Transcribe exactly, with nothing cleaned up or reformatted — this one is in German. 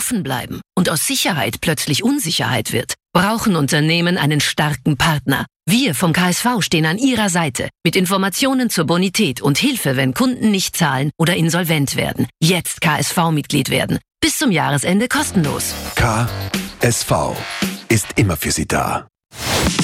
offen bleiben und aus Sicherheit plötzlich Unsicherheit wird, brauchen Unternehmen einen starken Partner. Wir vom K S V stehen an Ihrer Seite mit Informationen zur Bonität und Hilfe, wenn Kunden nicht zahlen oder insolvent werden. Jetzt K S V-Mitglied werden. Bis zum Jahresende kostenlos. K S V ist immer für Sie da.